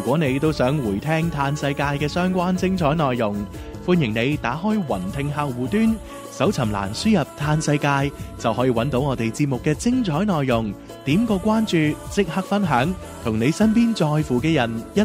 果你都想回聽嘆世界嘅相關精彩內容，歡迎你打開雲聽客戶端，搜尋欄輸入嘆世界，就可以揾到我哋節目嘅精彩內容。點個關注，即刻分享，同你身邊在乎嘅人一